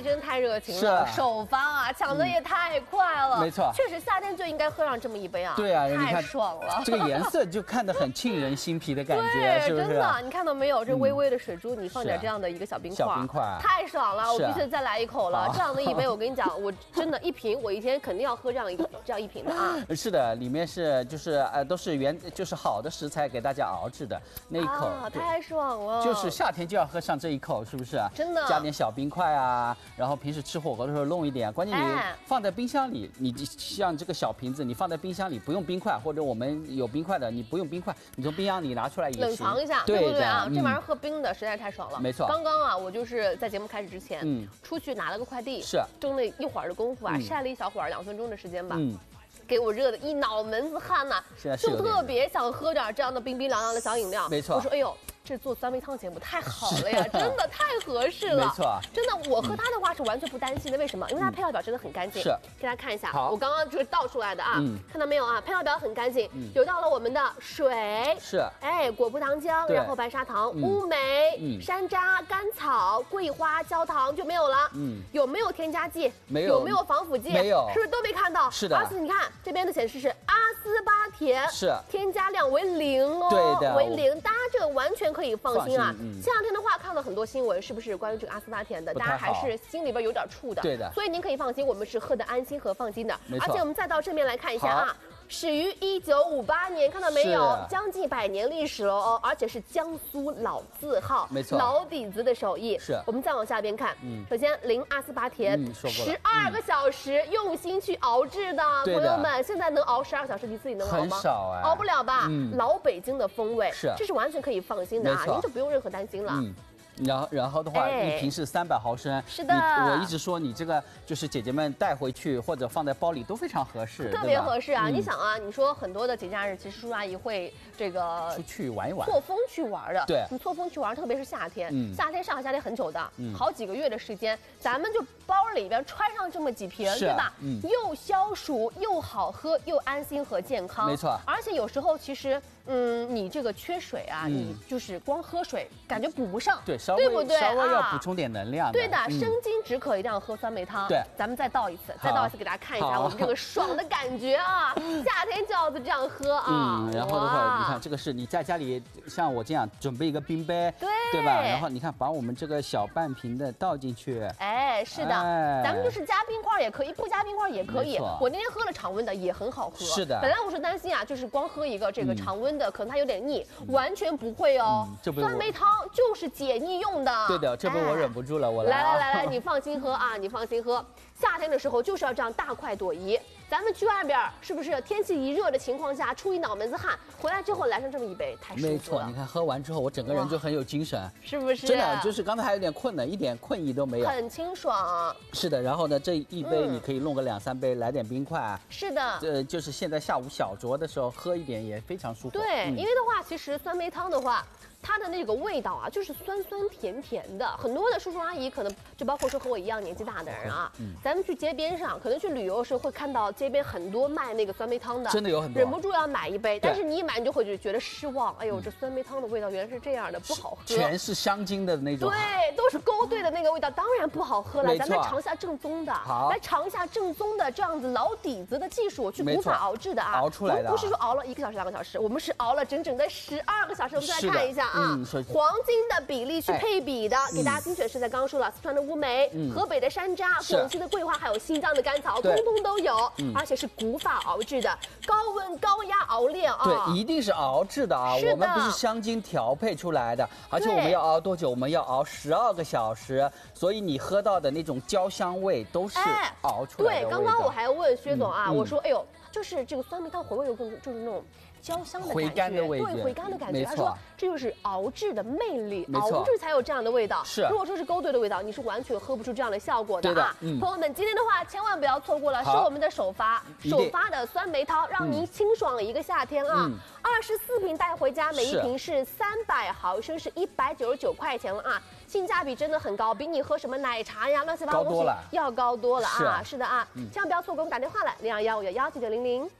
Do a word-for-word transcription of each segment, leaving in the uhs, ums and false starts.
真太热情了，首发啊，抢的也太快了。 没错， 确实夏天就应该喝上这么一杯啊。 对啊， 太爽了。 这个颜色就看得很沁人心脾的感觉，是不是？ 真的，你看到没有？这微微的水珠，你放点这样的一个小冰块， 小冰块太爽了！我必须再来一口了。这样的一杯，我跟你讲，我真的，一瓶我一天肯定要喝这样一个这样一瓶的啊。 是的，里面是就是呃都是原就是好的食材给大家熬制的那一口， 太爽了。 就是夏天就要喝上这一口，是不是？ 真的。 加点小冰块啊，然后平时吃火锅的时候弄一点。关键你放在冰箱里，你像这个小瓶子，你放在冰箱里不用冰块，或者我们有冰块的，你不用冰块，你从冰箱里拿出来也行。 冷藏一下，对不对啊？这玩意儿喝冰的实在太爽了。 没错。 刚刚啊，我就是在节目开始之前，嗯，出去拿了个快递， 是蒸了一会儿的功夫啊，晒了一小会儿，两分钟的时间吧，嗯。给我热的一脑门子汗呐，就特别想喝点这样的冰冰凉凉的小饮料。 没错， 我说哎呦，这做酸梅汤节目太好了呀，真的太合适了。 没错， 真的我喝它的话是完全不担心的，为什么？因为它配料表真的很干净。 是， 给大家看一下，我刚刚就是倒出来的啊，看到没有啊？配料表很干净， 嗯有到了我们的水， 是， 哎，果葡糖浆，然后白砂糖、乌梅、山楂、甘草、桂花、焦糖就没有了。嗯，有没有添加剂？ 没有。 有没有防腐剂？ 没有， 是不是都没看到？ 是的。 而且你看这边的显示是阿斯巴甜， 是， 添加量为零哦， 对的， 为零，大家这个完全可以放心啊。前两天的话看了很多新闻，是不是关于这个阿斯巴甜的？大家还是心里边有点怵的。 对的。 所以您可以放心，我们是喝得安心和放心的。 没错。 而且我们再到正面来看一下啊。始于一九五八年，看到没有？将近百年历史了哦，而且是江苏老字号， 没错， 老底子的手艺。 是。 我们再往下边看，嗯，首先零阿斯巴甜，十二个小时用心去熬制的，朋友们，现在能熬十二个小时，你自己能熬吗？ 很少哎， 熬不了吧？老北京的风味， 是， 这是完全可以放心的啊，您就不用任何担心了。 然后，然后的话，一瓶是三百毫升。 是的。 我一直说你这个就是姐姐们带回去或者放在包里都非常合适， 特别合适啊！你想啊，你说很多的节假日，其实叔叔阿姨会这个出去玩一玩， 错峰去玩的。 对， 你错峰去玩，特别是夏天，夏天上海夏天很久的，好几个月的时间，咱们就包里边揣上这么几瓶，对吧？又消暑又好喝又安心和健康。 没错。 而且有时候其实，嗯，你这个缺水啊，你就是光喝水感觉补不上。 对。 对不对？ 稍微要补充点能量。 对的，生津止渴一定要喝酸梅汤。 对， 咱们再倒一次，再倒一次给大家看一下我们这个爽的感觉啊！夏天就要这样喝啊。 嗯，然后的话，你看这个是你在家里像我这样准备一个冰杯， 对对吧？然后你看把我们这个小半瓶的倒进去。 哎，是的，咱们就是加冰块也可以，不加冰块也可以。我那天喝了常温的也很好喝。 是的。 本来我是担心啊，就是光喝一个这个常温的，可能它有点腻，完全不会哦。酸梅汤就是解腻用的。 对的，这杯我忍不住了，我来。 来来来来，你放心喝啊，你放心喝。夏天的时候就是要这样大快朵颐。咱们去外边是不是天气一热的情况下，出一脑门子汗，回来之后来上这么一杯，太舒服了。 没错，你看喝完之后，我整个人就很有精神， 是不是？ 真的就是刚才还有点困的，一点困意都没有， 很清爽。 是的，然后呢，这一杯你可以弄个两三杯，来点冰块。 是的， 呃，就是现在下午小酌的时候喝一点也非常舒服。 对，因为的话，其实酸梅汤的话。它的那个味道啊，就是酸酸甜甜的。很多的叔叔阿姨可能就包括说和我一样年纪大的人啊，嗯、咱们去街边上，可能去旅游的时候会看到街边很多卖那个酸梅汤的， 真的有很多， 忍不住要买一杯。但是你一买你就会觉得失望，哎呦，这酸梅汤的味道原来是这样的，不好喝， 全是香精的那种， 对，都是勾兑的那个味道，当然不好喝了。咱们来尝一下正宗的， 好， 来尝一下正宗的这样子老底子的技术去古法熬制的啊， 熬出来的， 不是说熬了一个小时两个小时，我们是熬了整整的十二个小时。我们再来看一下啊， 嗯、 黄。黄金的比例去配比的，哎、给大家精选是在刚刚说了，四川的乌梅、嗯、河北的山楂、广西的桂花，还有新疆的甘草，通通都有，嗯、而且是古法熬制的，高温高压熬炼啊， 对，一定是熬制的啊，我们不是香精调配出来的，而且我们要熬多久？我们要熬十二个小时，所以你喝到的那种焦香味都是熬出来的味道。 对，刚刚我还问薛总啊，嗯、我说，哎呦，就是这个酸梅汤回味有更就是那种。焦香的回甘的味觉， 对，回甘的感觉。他说这就是熬制的魅力， 熬制才有这样的味道。 是， 如果说是勾兑的味道，你是完全喝不出这样的效果的啊。 嗯、 朋友们，今天的话千万不要错过了，是我们的首发，首发的酸梅汤，让您清爽一个夏天啊！二十四瓶带回家，每一瓶是三百毫升，是一百九十九块钱了啊，性价比真的很高，比你喝什么奶茶呀、乱七八糟东西要高多了啊！是的啊，千万不要错过，我们打电话来零二幺五幺幺九九零零。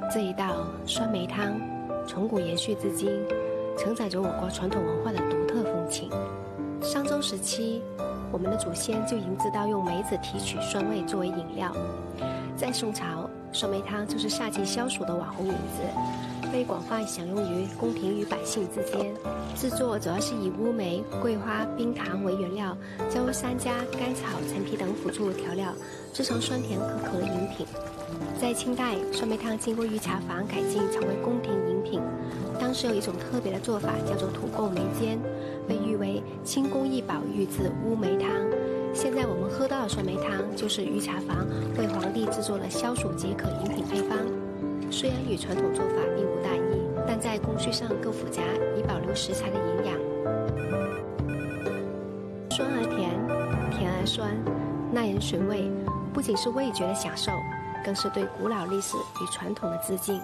这一道酸梅汤从古延续至今，承载着我国传统文化的独特风情。商周时期，我们的祖先就已经知道用梅子提取酸味作为饮料。在宋朝，酸梅汤就是夏季消暑的网红饮子，被广泛享用于宫廷与百姓之间。制作主要是以乌梅、桂花、冰糖为原料，加入山楂、甘草、陈皮等辅助调料，制成酸甜可口的饮品。在清代，酸梅汤经过御茶坊改进，成为宫廷饮品。当时有一种特别的做法，叫做土贡梅煎，被誉为清宫异宝御制乌梅汤。现在我们喝到的酸梅汤，就是御茶坊为皇帝制作的消暑解渴饮品配方。虽然与传统做法并无大异，但在工序上更复杂，以保留食材的营养。酸而甜，甜而酸，耐人寻味，不仅是味觉的享受，更是对古老历史与传统的致敬。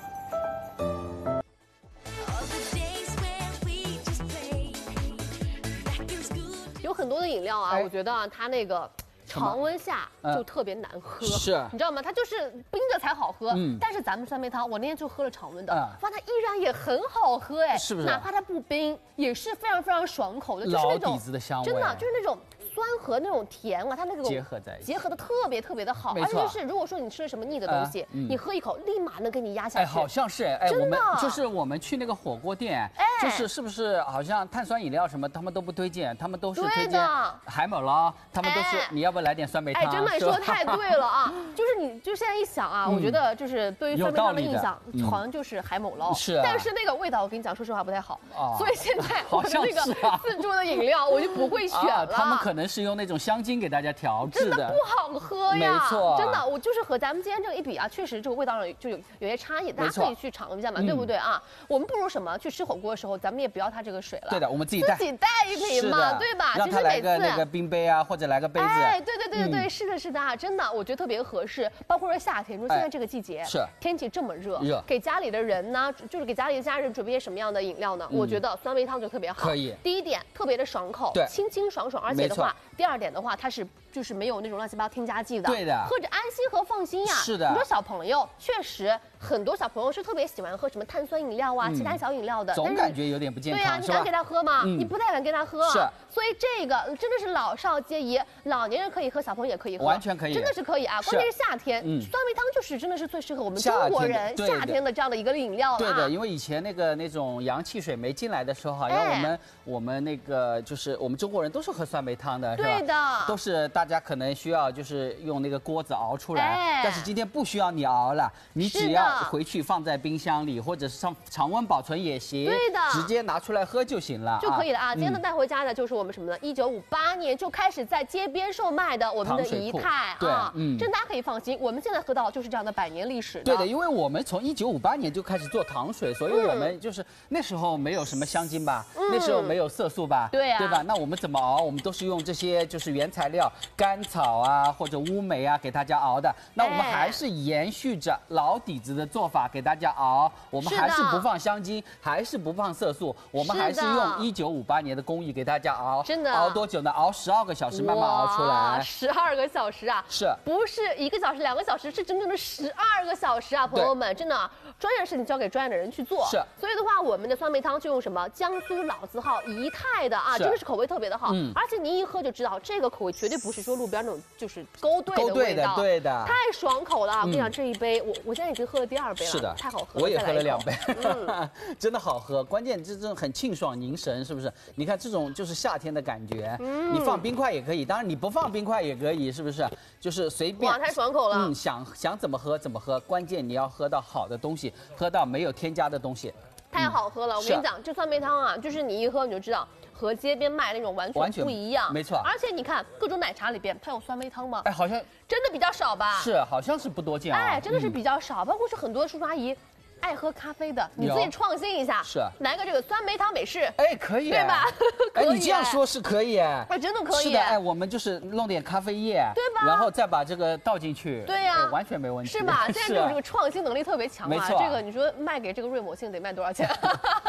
有很多的饮料啊，哎、我觉得啊，它那个常温下就特别难喝， 是、嗯， 你知道吗？它就是冰着才好喝。嗯，但是咱们酸梅汤，我那天就喝了常温的，嗯、发现它依然也很好喝，哎， 是不是？ 哪怕它不冰，也是非常非常爽口的，就是那种老底子的香味， 真的就是那种。酸和那种甜啊，它那个结合在一起， 结合的特别特别的好，而且就是如果说你吃了什么腻的东西，呃嗯、你喝一口立马能给你压下去。 哎，好像是哎，我们就是我们去那个火锅店，哎，就是是不是好像碳酸饮料什么他们都不推荐，他们都是推荐海某捞，他们都是、哎、你要不要来点酸梅汤？ 哎，真的你说的太对了啊！就是你就现在一想啊，嗯、我觉得就是对于酸梅汤的印象，嗯、好像就是海某捞， 是、啊， 但是那个味道我跟你讲，说实话不太好， 哦、 所以现在我的那个自助的饮料我就不会选了。 啊、他们可能是用那种香。精给大家调制的， 真的不好喝呀！ 没错， 真的，我就是和咱们今天这个一比啊，确实这个味道上就有有些差异，大家可以去尝一下嘛，对不对啊？我们不如什么？去吃火锅的时候，咱们也不要它这个水了， 对的，我们自己带， 自己带一瓶嘛，对吧？ 让他来个那个冰杯啊，或者来个杯子。 哎，对对对对对，是的，是的啊，真的，我觉得特别合适。包括说夏天，说现在这个季节， 是天气这么热， 热， 给家里的人呢，就是给家里的家人准备些什么样的饮料呢？我觉得酸梅汤就特别好。 可以。 第一点，特别的爽口， 对， 清清爽爽，而且的话，第二点的话，它是就是没有那种乱七八糟添加剂的， 对的， 喝着安心和放心呀。 是的， 你说小朋友确实很多小朋友是特别喜欢喝什么碳酸饮料啊，其他小饮料的， 总感觉有点不健康， 对呀，你敢给他喝吗？你不太敢给他喝， 是。 所以这个真的是老少皆宜，老年人可以喝，小朋友也可以喝， 完全可以， 真的是可以啊。关键是夏天，酸梅汤就是真的是最适合我们中国人夏天的这样的一个饮料了。 对的，因为以前那个那种洋汽水没进来的时候，好像我们我们那个就是我们中国人都是喝酸梅汤的，是吧？ 对的， 都是大家可能需要就是用那个锅子熬出来，但是今天不需要你熬了，你只要回去放在冰箱里，或者是上常温保存也行， 对的， 直接拿出来喝就行了， 就可以了啊。今天呢带回家的就是我们什么呢？一九五八年就开始在街边售卖的我们的怡泰啊，嗯，这大家可以放心，我们现在喝到就是这样的百年历史的。 对的，因为我们从一九五八年就开始做糖水，所以我们就是那时候没有什么香精吧，那时候没有色素吧， 对啊， 对吧？那我们怎么熬？我们都是用这些就是原材料，甘草啊或者乌梅啊给大家熬的。那我们还是延续着老底子的做法给大家熬，我们还是不放香精，还是不放色素，我们还是用一九五八年的工艺给大家熬， 真的熬多久呢？熬十二个小时，慢慢熬出来。 十二个小时啊， 是不是一个小时、两个小时？是整整的十二个小时啊，朋友们，真的专业的事情交给专业的人去做。 是， 所以的话，我们的酸梅汤就用什么江苏老字号怡泰的啊，真的是口味特别的好，嗯，而且你一喝就知道这个口味绝对不是说路边那种就是勾兑的味道， 对的， 太爽口了。我跟你讲，这一杯我我现在已经喝了第二杯了， 是的， 太好喝了， 我也喝了两杯，真的好喝。关键这真的很清爽凝神，是不是？你看这种就是夏天的感觉，你放冰块也可以，当然你不放冰块也可以，是不是？就是随便。 哇，太爽口了。 嗯，想想怎么喝怎么喝，关键你要喝到好的东西，喝到没有添加的东西。 太好喝了，嗯、我跟你讲，这酸梅汤啊，就是你一喝你就知道。和街边卖那种完全不一样， 没错。 而且你看各种奶茶里边，它有酸梅汤吗？ 哎，好像真的比较少吧？ 是，好像是不多见啊。 哎，真的是比较少，嗯、包括是很多叔叔阿姨。爱喝咖啡的，你自己创新一下， 是来个这个酸梅汤美式， 哎，可以， 对吧？ 哎，你这样说是可以，哎， 真的可以。 是的，哎，我们就是弄点咖啡液， 对吧？ 然后再把这个倒进去， 对呀， 完全没问题， 是吧？现在就是这个创新能力特别强嘛， 没错。 这个你说卖给这个瑞某信得卖多少钱？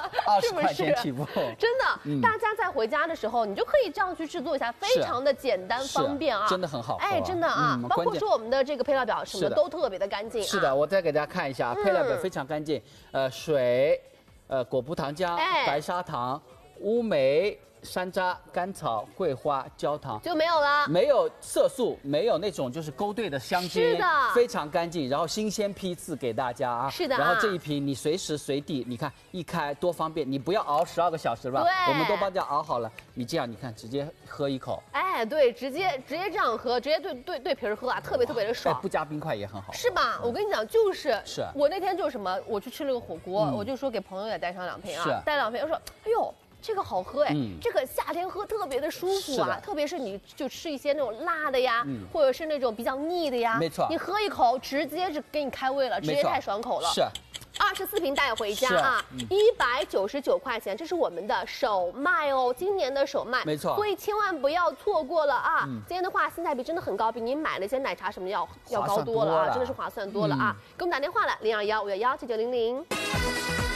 二十块钱起步。 真的，嗯、大家在回家的时候，你就可以这样去制作一下，非常的简单方便啊， 真的很好。 哎，真的啊，嗯、包括说我们的这个配料表什么的都特别的干净、啊。 是的，我再给大家看一下，配料表非常干净。嗯、呃，水，呃，果葡糖浆、哎、白砂糖、乌梅。山楂、甘草、桂花、焦糖就没有了， 没有色素，没有那种就是勾兑的香精， 是的， 非常干净，然后新鲜批次给大家啊， 是的、啊。 然后这一瓶你随时随地，你看一开多方便，你不要熬十二个小时吧，我们都帮大家熬好了，你这样你看直接喝一口， 哎，对，直接直接这样喝，直接对对对瓶喝啊，特别特别的爽， 不加冰块也很好， 是吧？我跟你讲，就是是我那天就是什么，我去吃了个火锅，嗯、我就说给朋友也带上两瓶啊，带两瓶，我说，哎呦。这个好喝哎，嗯、这个夏天喝特别的舒服啊，特别是你就吃一些那种辣的呀，嗯、或者是那种比较腻的呀， 没错， 你喝一口直接就给你开胃了，直接太爽口了。 是， 二十四瓶带回家啊，一百九十九块钱，这是我们的首卖哦，今年的首卖， 没错， 所以千万不要错过了啊！嗯、今天的话性价比真的很高，比您买了一些奶茶什么要要高多了啊，真的是划算多了啊！嗯、给我们打电话来零二幺五幺幺七九零零。